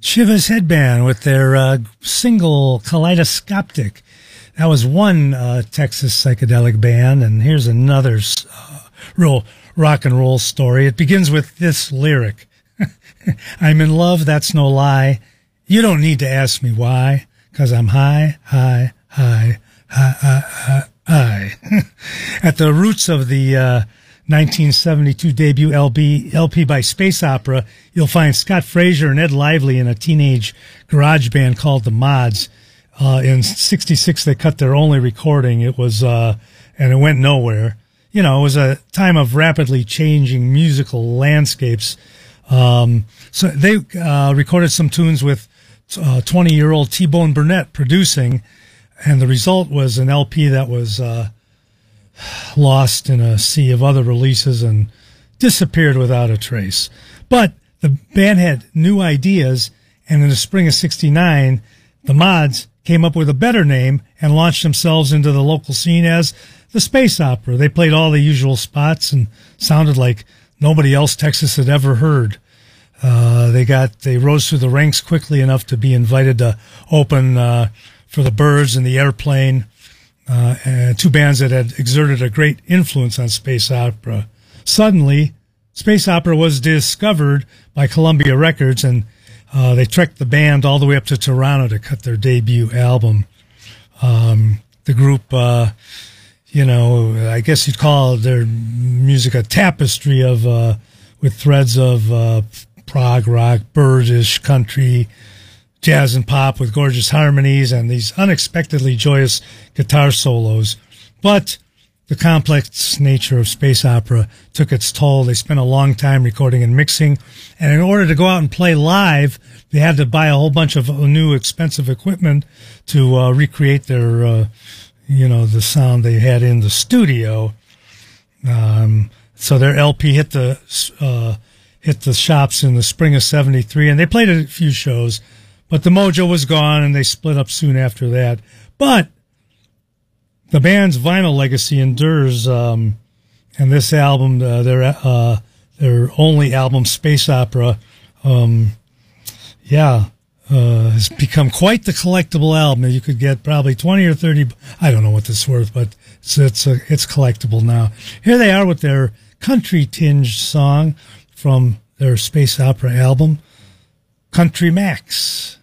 Chivas Headband with their single Kaleidoscopic. That was one Texas psychedelic band, and here's another real rock and roll story. It begins with this lyric. I'm in love, that's no lie. You don't need to ask me why, 'cause I'm high, high, high, high, high, high. At the roots of the 1972 debut LP by Space Opera, you'll find Scott Fraser and Ed Lively in a teenage garage band called the Mods. In '66, they cut their only recording. It was, and it went nowhere. You know, it was a time of rapidly changing musical landscapes. So they recorded some tunes with 20-year-old T-Bone Burnett producing, and the result was an LP that was lost in a sea of other releases and disappeared without a trace. But the band had new ideas, and in the spring of '69, the Mods came up with a better name and launched themselves into the local scene as the Space Opera. They played all the usual spots and sounded like nobody else Texas had ever heard. They rose through the ranks quickly enough to be invited to open for the Byrds and the Airplane, two bands that had exerted a great influence on Space Opera. Suddenly, Space Opera was discovered by Columbia Records, and they trekked the band all the way up to Toronto to cut their debut album. The group, I guess you'd call their music a tapestry of with threads of prog rock, birdish, country, jazz and pop with gorgeous harmonies and these unexpectedly joyous guitar solos. But the complex nature of Space Opera took its toll. They spent a long time recording and mixing, and in order to go out and play live, they had to buy a whole bunch of new expensive equipment to recreate their, the sound they had in the studio. So their LP hit the shops in the spring of '73, and they played a few shows, but the mojo was gone, and they split up soon after that. But the band's vinyl legacy endures, and this album, their only album, Space Opera, has become quite the collectible album. You could get probably 20 or 30. I don't know what this is worth, but it's collectible now. Here they are with their country-tinged song from their Space Opera album, Country Max.